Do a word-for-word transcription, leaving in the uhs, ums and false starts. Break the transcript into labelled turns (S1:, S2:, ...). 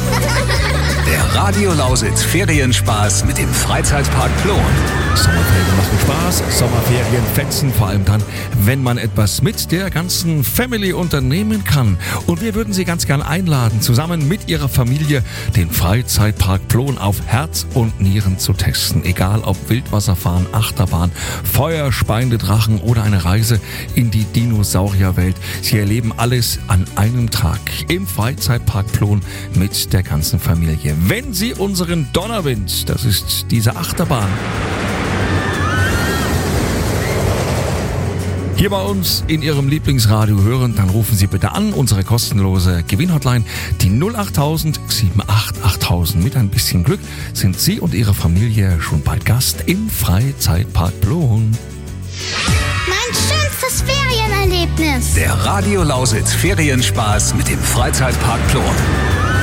S1: Der Radio Lausitz Ferienspaß mit dem Freizeitpark Plon.
S2: Sommerferien machen Spaß, Sommerferien fetzen, vor allem dann, wenn man etwas mit der ganzen Family unternehmen kann. Und wir würden Sie ganz gern einladen, zusammen mit Ihrer Familie den Freizeitpark Plon auf Herz und Nieren zu testen. Egal ob Wildwasserfahren, Achterbahn, feuerspeiende Drachen oder eine Reise in die Dinosaurierwelt. Sie erleben alles an einem Tag im Freizeitpark Plon mit der ganzen Familie. Wenn Sie unseren Donnerwind, das ist diese Achterbahn, hier bei uns in Ihrem Lieblingsradio hören, dann rufen Sie bitte an, unsere kostenlose Gewinnhotline, die null acht tausend sieben acht achttausend. Mit ein bisschen Glück sind Sie und Ihre Familie schon bald Gast im Freizeitpark Plon.
S3: Mein schönstes Ferienerlebnis.
S1: Der Radio Lausitz Ferienspaß mit dem Freizeitpark Plon.